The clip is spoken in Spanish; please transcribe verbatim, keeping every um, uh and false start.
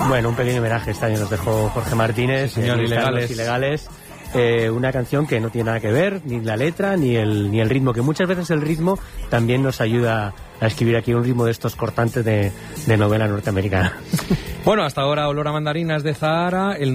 Bueno, un pequeño homenaje este año nos dejó Jorge Martínez, sí, señor, Ilegales. Ilegales. Eh, una canción que no tiene nada que ver, ni la letra, ni el, ni el ritmo, que muchas veces el ritmo también nos ayuda a escribir aquí un ritmo de estos cortantes de, de novela norteamericana. Bueno, hasta ahora Olor a mandarinas de Zahara, el